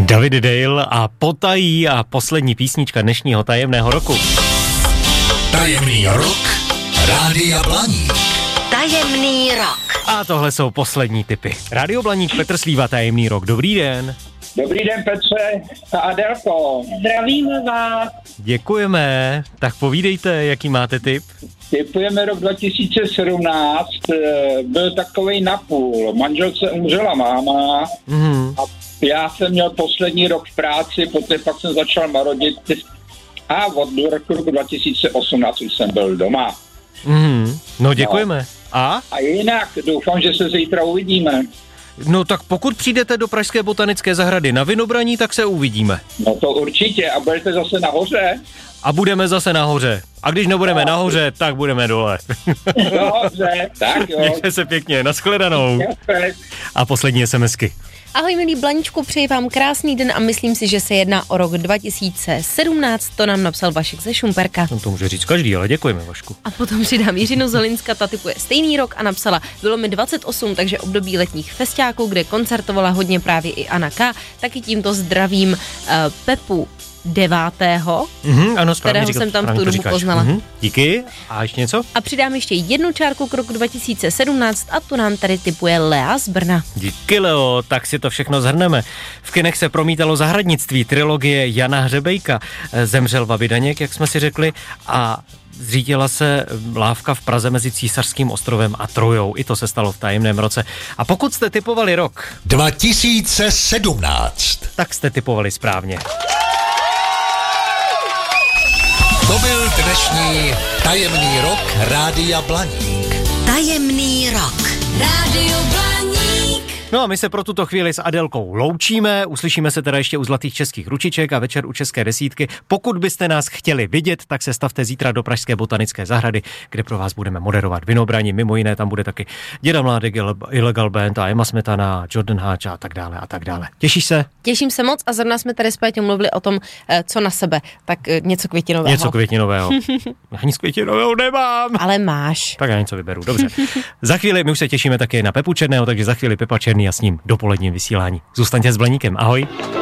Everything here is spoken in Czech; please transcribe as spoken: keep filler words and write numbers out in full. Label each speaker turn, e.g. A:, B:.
A: David Dale a Potají a poslední písnička dnešního tajemného roku.
B: Tajemný rok Rádia Blaník.
C: Tajemný rok.
A: A tohle jsou poslední tipy. Rádio Blaník, Petr Slíva, Tajemný rok. Dobrý den.
D: Dobrý den, Petře a Adelko. Zdravíme vás.
A: Děkujeme. Tak povídejte, jaký máte tip?
D: Tipujeme rok dva tisíce sedmnáct. Byl takovej napůl. Manželce umřela máma
A: Mm.
D: a já jsem měl poslední rok v práci, poté pak jsem začal marodit a od roku dva tisíce osmnáct už jsem byl doma.
A: Mm. No děkujeme. No. A?
D: A jinak doufám, že se zítra uvidíme.
A: No tak pokud přijdete do Pražské botanické zahrady na Vinobraní, tak se uvidíme.
D: No to určitě. A budete zase nahoře?
A: A budeme zase nahoře. A když nebudeme no. nahoře, tak budeme dole.
D: Dobře, tak jo.
A: Mějte se pěkně, nashledanou. A poslední SMSky.
C: Ahoj milí Blaníčku, přeji vám krásný den a myslím si, že se jedná o rok dva tisíce sedmnáct, to nám napsal Vašek ze Šumperka.
A: No to může říct každý, ale děkujeme, Vašku.
C: A potom přidám Jiřinu Zolinska, ta typuje stejný rok a napsala, bylo mi dvacet osm, takže období letních festiáků, kde koncertovala hodně právě i Anna K. Taky tímto zdravím uh, Pepu devátého,
A: Mm-hmm, ano,
C: kterého
A: říkat,
C: jsem tam v tu dobu
A: říkáš.
C: poznala.
A: Mm-hmm. Díky. A ještě něco?
C: A přidám ještě jednu čárku k roku dva tisíce sedmnáct a tu nám tady tipuje Lea z Brna.
A: Díky, Leo, tak si to všechno zhrneme. V kinech se promítalo Zahradnictví, trilogie Jana Hřebejka. Zemřel Vavi Daněk, jak jsme si řekli, a zřítila se lávka v Praze mezi Císařským ostrovem a Trojou. I to se stalo v tajemném roce. A pokud jste tipovali rok
B: dva tisíce sedmnáct,
A: tak jste tipovali správně.
B: To byl dnešní tajemný rok Rádia Blaník.
C: Tajemný rok. Rádio Blaník.
A: No a my se pro tuto chvíli s Adelkou loučíme, uslyšíme se teda ještě u Zlatých českých ručiček a večer u České desítky. Pokud byste nás chtěli vidět, tak se stavte zítra do Pražské botanické zahrady, kde pro vás budeme moderovat Vinobraní, mimo jiné tam bude taky Děda Mládek, Illegal Band a Emma Smetana, Jordan Háč a tak dále a tak dále. Těšíš se?
C: Těším se moc a zrovna jsme tady s Péťou mluvili o tom, co na sebe, tak něco květinového.
A: Něco květinového. Nic květinového nemám.
C: Ale máš.
A: Tak já něco vyberu, dobře. Za chvíli my už se těšíme taky na Pepu Černého, takže za chvíli Pepa Černý a s ním dopoledním vysílání. Zůstaňte s Blaníkem, ahoj.